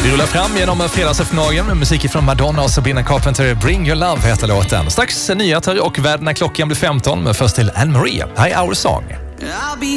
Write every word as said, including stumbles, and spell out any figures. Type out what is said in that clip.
Vi rullar fram genom fredagseftermiddagen med musik från Madonna och Sabrina Carpenter. Bring Your Love heter låten. Strax nyheter och världen när klockan blir femton, men först till Anne Marie. Hi, Our Song.